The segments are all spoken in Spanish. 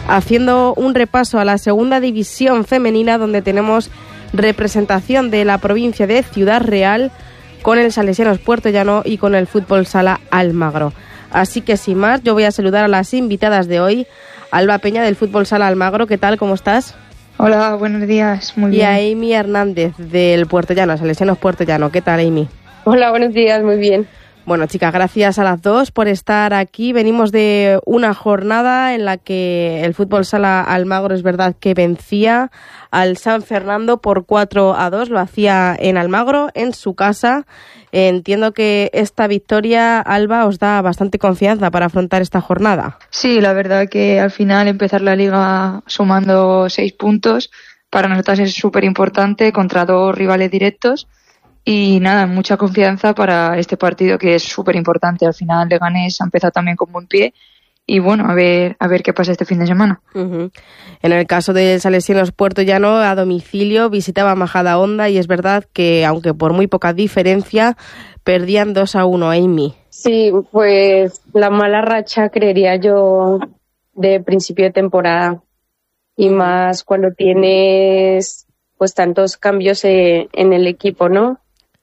haciendo un repaso a la segunda división femenina, donde tenemos representación de la provincia de Ciudad Real con el Salesianos Puertollano y con el Fútbol Sala Almagro. Así que sin más, yo voy a saludar a las invitadas de hoy. Alba Peña del Fútbol Sala Almagro, ¿qué tal? ¿Cómo estás? Hola, buenos días, muy bien. Y a Amy Hernández del Puertollano, Salesianos Puertollano, ¿qué tal, Amy? Hola, buenos días, muy bien. Bueno, chicas, gracias a las dos por estar aquí. Venimos de una jornada en la que el Fútbol Sala Almagro es verdad que vencía al San Fernando por 4-2. Lo hacía en Almagro, en su casa. Entiendo que esta victoria, Alba, os da bastante confianza para afrontar esta jornada. Sí, la verdad que al final empezar la liga sumando 6 puntos para nosotras es súper importante contra 2 rivales directos. Y nada, mucha confianza para este partido que es súper importante. Al final Leganés ha empezado también con buen pie y bueno, a ver qué pasa este fin de semana. Uh-huh. En el caso del Salesianos Puertollano, a domicilio visitaba Majadahonda y es verdad que, aunque por muy poca diferencia, perdían 2-1, Amy. Sí, pues la mala racha, creería yo, de principio de temporada y más cuando tienes pues tantos cambios en el equipo, ¿no?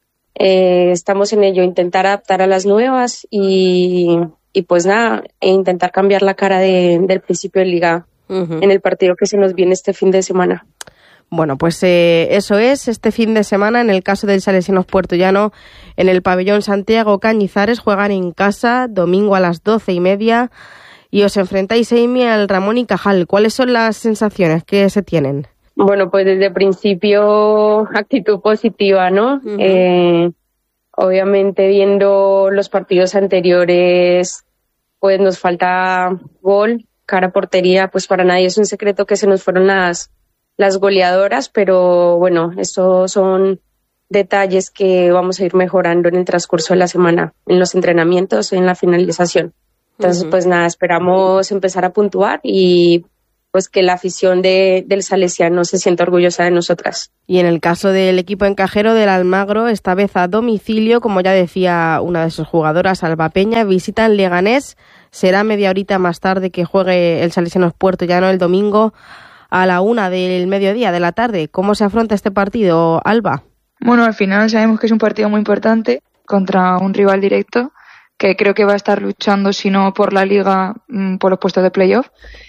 Estamos en ello, intentar adaptar a las nuevas y pues nada, intentar cambiar la cara del principio de liga en el partido que se nos viene este fin de semana. Bueno, pues eso es, este fin de semana, en el caso del Salesianos Puertollano, en el pabellón Santiago Cañizares, juegan en casa, domingo a las 12:30, y os enfrentáis, Amy, al Ramón y Cajal. ¿Cuáles son las sensaciones que se tienen? Bueno, pues desde el principio actitud positiva, ¿no? Uh-huh. Obviamente viendo los partidos anteriores, pues nos falta gol, cara a portería, pues para nadie es un secreto que se nos fueron las goleadoras, pero bueno, estos son detalles que vamos a ir mejorando en el transcurso de la semana, en los entrenamientos, en la finalización. Entonces, pues nada, esperamos empezar a puntuar y pues que la afición del Salesiano se sienta orgullosa de nosotras. Y en el caso del equipo encajero del Almagro, esta vez a domicilio, como ya decía una de sus jugadoras, Alba Peña, visitan Leganés. Será media horita más tarde que juegue el Salesianos Puertollano el domingo a la 1 del mediodía de la tarde. ¿Cómo se afronta este partido, Alba? Bueno, al final sabemos que es un partido muy importante contra un rival directo que creo que va a estar luchando, si no por la liga, por los puestos de playoff.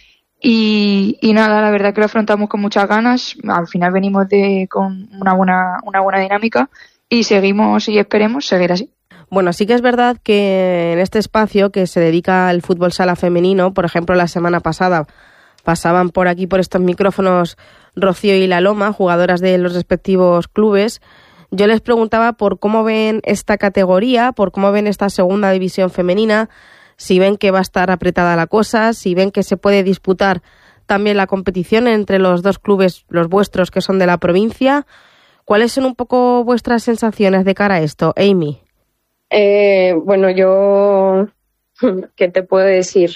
Y nada, la verdad que lo afrontamos con muchas ganas. Al final venimos con una buena dinámica y seguimos y esperemos seguir así. Bueno, sí que es verdad que en este espacio que se dedica al fútbol sala femenino, por ejemplo, la semana pasada pasaban por aquí, por estos micrófonos, Rocío y La Loma, jugadoras de los respectivos clubes. Yo les preguntaba por cómo ven esta categoría, por cómo ven esta segunda división femenina, si ven que va a estar apretada la cosa, si ven que se puede disputar también la competición entre los dos clubes, los vuestros, que son de la provincia. ¿Cuáles son un poco vuestras sensaciones de cara a esto, Amy? Bueno, yo, ¿qué te puedo decir?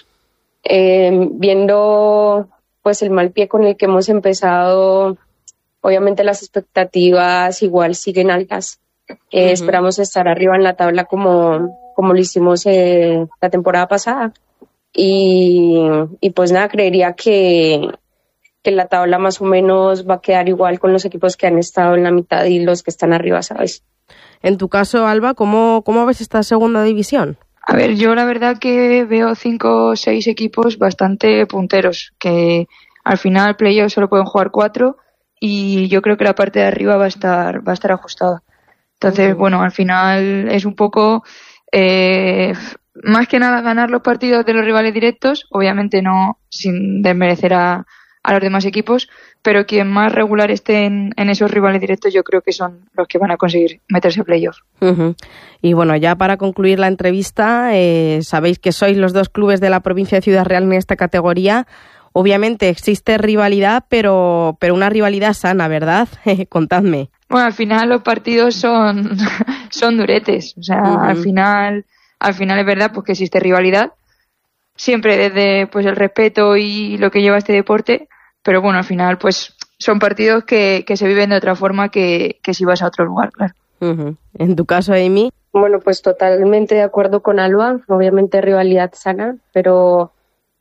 Viendo pues el mal pie con el que hemos empezado, obviamente las expectativas igual siguen altas. Esperamos estar arriba en la tabla como lo hicimos la temporada pasada. Y pues nada, creería que la tabla más o menos va a quedar igual con los equipos que han estado en la mitad y los que están arriba, ¿sabes? En tu caso, Alba, ¿cómo ves esta segunda división? A ver, yo la verdad que veo 5 o 6 equipos bastante punteros, que al final playoff solo pueden jugar 4 y yo creo que la parte de arriba va a estar ajustada. Entonces, bueno, al final es un poco más que nada ganar los partidos de los rivales directos, obviamente no sin desmerecer a los demás equipos, pero quien más regular esté en esos rivales directos yo creo que son los que van a conseguir meterse a playoff. Uh-huh. Y bueno, ya para concluir la entrevista, sabéis que sois los dos clubes de la provincia de Ciudad Real en esta categoría. Obviamente existe rivalidad, pero una rivalidad sana, ¿verdad? Contadme. Bueno, al final los partidos son duretes, o sea, al final es verdad pues que existe rivalidad, siempre desde pues el respeto y lo que lleva este deporte, pero bueno, al final pues son partidos que se viven de otra forma que si vas a otro lugar, claro. Uh-huh. En tu caso, Amy. Bueno, pues totalmente de acuerdo con Alba, obviamente rivalidad sana, pero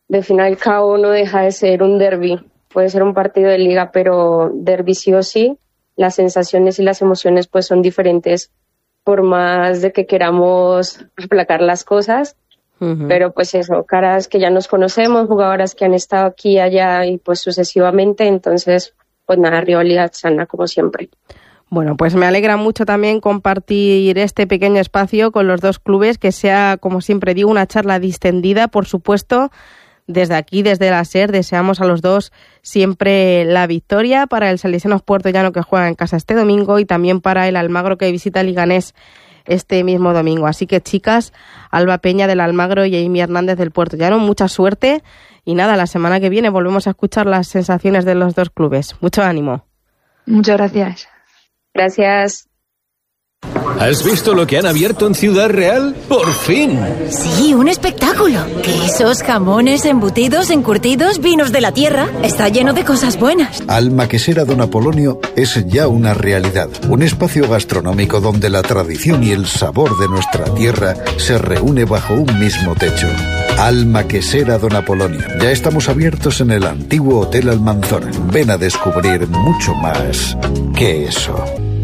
de fin al cabo no deja de ser un derbi. Puede ser un partido de liga, pero derbi sí o sí. Las sensaciones y las emociones pues son diferentes por más de que queramos aplacar las cosas. Pero pues eso, caras que ya nos conocemos, jugadoras que han estado aquí, allá y pues sucesivamente, entonces pues nada, rivalidad sana como siempre. Bueno, pues me alegra mucho también compartir este pequeño espacio con los dos clubes, que sea, como siempre digo, una charla distendida, por supuesto. Desde aquí, desde la SER, deseamos a los dos siempre la victoria para el Salesianos Puertollano, que juega en casa este domingo, y también para el Almagro, que visita el Leganés este mismo domingo. Así que, chicas, Alba Peña del Almagro y Amy Hernández del Puertollano, mucha suerte. Y nada, la semana que viene volvemos a escuchar las sensaciones de los dos clubes. Mucho ánimo. Muchas gracias. Gracias. ¿Has visto lo que han abierto en Ciudad Real? ¡Por fin! Sí, un espectáculo. Quesos, jamones, embutidos, encurtidos, vinos de la tierra. Está lleno de cosas buenas. Alma Quesera Don Apolonio es ya una realidad. Un espacio gastronómico donde la tradición y el sabor de nuestra tierra se reúne bajo un mismo techo. Alma Quesera Don Apolonio. Ya estamos abiertos en el antiguo Hotel Almanzora. Ven a descubrir mucho más que eso.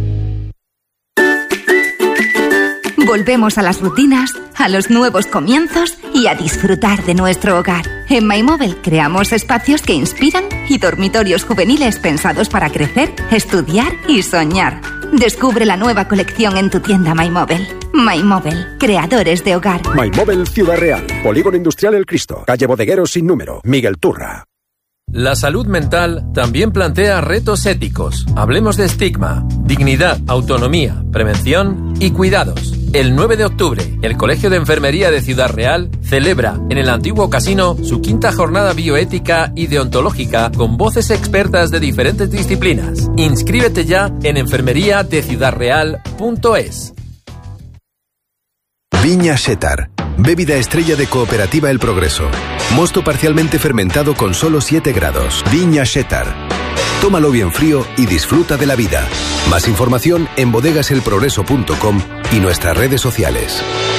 Volvemos a las rutinas, a los nuevos comienzos y a disfrutar de nuestro hogar. En MyMobile creamos espacios que inspiran y dormitorios juveniles pensados para crecer, estudiar y soñar. Descubre la nueva colección en tu tienda MyMobile. MyMobile, creadores de hogar. MyMobile Ciudad Real, Polígono Industrial El Cristo, calle Bodegueros sin número, Miguel Turra. La salud mental también plantea retos éticos. Hablemos de estigma, dignidad, autonomía, prevención y cuidados. El 9 de octubre, el Colegio de Enfermería de Ciudad Real celebra en el antiguo casino su 5ª jornada bioética y deontológica con voces expertas de diferentes disciplinas. Inscríbete ya en enfermeriadeciudadreal.es. Viña Xétar, bebida estrella de Cooperativa El Progreso. Mosto parcialmente fermentado con solo 7 grados. Viña Xétar. Tómalo bien frío y disfruta de la vida. Más información en bodegaselprogreso.com y nuestras redes sociales.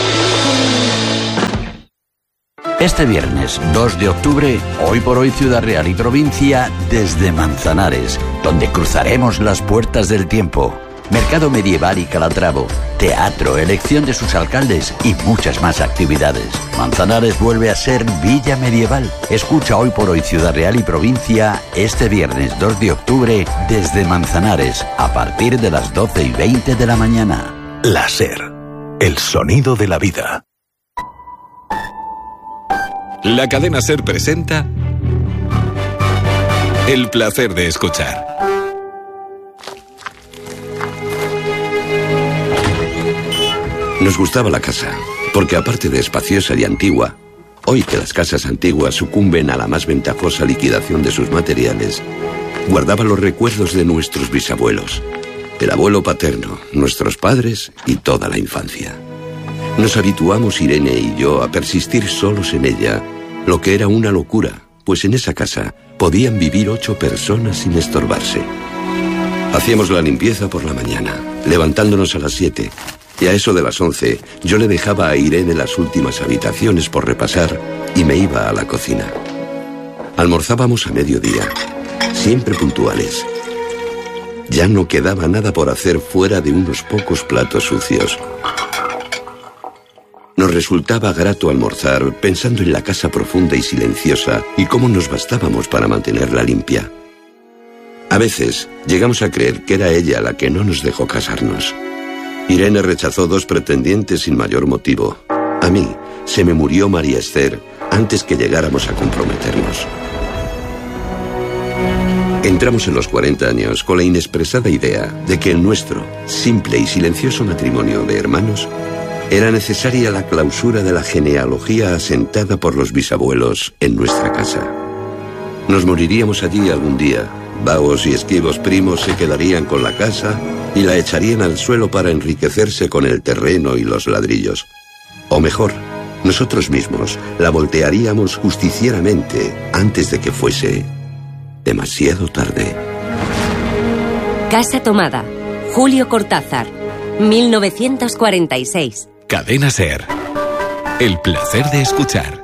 Este viernes 2 de octubre, Hoy por Hoy Ciudad Real y Provincia desde Manzanares, donde cruzaremos las puertas del tiempo. Mercado medieval y Calatravo, teatro, elección de sus alcaldes y muchas más actividades. Manzanares vuelve a ser Villa Medieval. Escucha Hoy por Hoy Ciudad Real y Provincia este viernes 2 de octubre desde Manzanares a partir de las 12:20 de la mañana. La SER, el sonido de la vida. La cadena SER presenta El placer de escuchar. Nos gustaba la casa, porque aparte de espaciosa y antigua, hoy que las casas antiguas sucumben a la más ventajosa liquidación de sus materiales, guardaba los recuerdos de nuestros bisabuelos, el abuelo paterno, nuestros padres y toda la infancia. Nos habituamos Irene y yo a persistir solos en ella, lo que era una locura, pues en esa casa podían vivir 8 personas sin estorbarse. Hacíamos la limpieza por la mañana, levantándonos a las 7, y a eso de las 11 yo le dejaba a Irene las últimas habitaciones por repasar y me iba a la cocina. Almorzábamos a mediodía, siempre puntuales. Ya no quedaba nada por hacer fuera de unos pocos platos sucios. Nos resultaba grato almorzar pensando en la casa profunda y silenciosa y cómo nos bastábamos para mantenerla limpia. A veces llegamos a creer que era ella la que no nos dejó casarnos. Irene rechazó 2 pretendientes sin mayor motivo. A mí se me murió María Esther antes que llegáramos a comprometernos. Entramos en los 40 años con la inexpresada idea de que en nuestro simple y silencioso matrimonio de hermanos era necesaria la clausura de la genealogía asentada por los bisabuelos en nuestra casa. Nos moriríamos allí algún día. Vagos y esquivos primos se quedarían con la casa y la echarían al suelo para enriquecerse con el terreno y los ladrillos. O mejor, nosotros mismos la voltearíamos justicieramente antes de que fuese demasiado tarde. Casa tomada. Julio Cortázar, 1946. Cadena SER. El placer de escuchar.